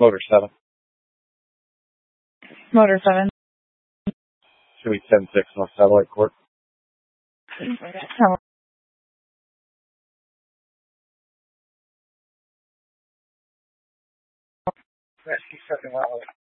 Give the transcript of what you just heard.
Motor 7. Motor 7. Should be 10-6 North Satellite Court. Rescue 7 Wildlife.